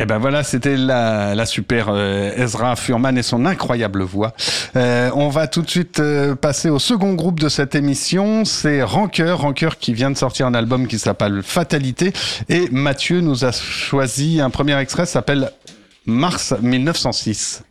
ben voilà, c'était la super Ezra Furman et son incroyable voix. On va tout de suite passer au second groupe de cette émission, c'est Rancœur qui vient de sortir un album qui s'appelle Fatalité, et Mathieu nous a choisi un premier extrait, ça s'appelle Mars 1906.